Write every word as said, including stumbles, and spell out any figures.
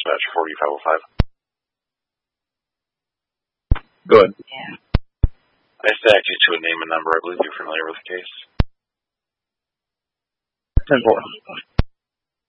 dispatch forty-five oh five. Go ahead. Yeah. I stacked you to a name and number. I believe you're familiar with the case. ten four.